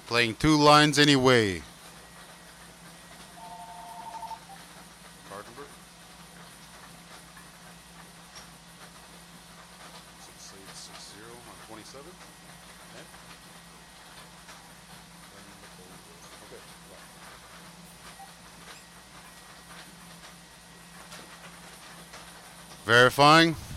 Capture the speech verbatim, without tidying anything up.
Playing two lines anyway. Card number? six eight six zero on twenty-seven. Okay. Okay. Verifying.